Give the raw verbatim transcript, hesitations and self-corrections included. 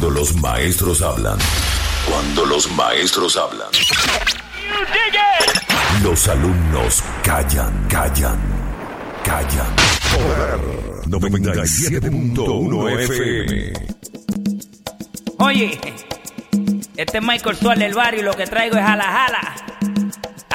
Cuando los maestros hablan. Cuando los maestros hablan. Los alumnos callan, callan, callan. Poder noventa y siete punto uno F M. Oye, este es Michael Suárez del barrio y lo que traigo es jala jala.